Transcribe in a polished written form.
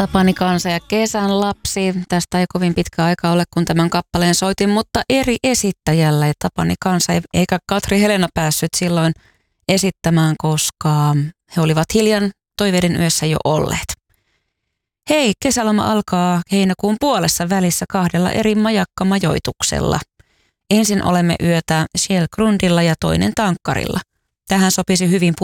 Tapani Kansa ja Kesän lapsi. Tästä ei kovin pitkä aika ole, kun tämän kappaleen soitin, mutta eri esittäjällä. Ja Tapani Kansa eikä Katri Helena päässyt silloin esittämään, koska he olivat hiljan toiveiden yössä jo olleet. Hei, kesäloma alkaa heinäkuun puolessa välissä 2 eri majakkamajoituksella. Ensin olemme yötä Shellgrundilla ja toinen Tankkarilla. Tähän sopisi hyvin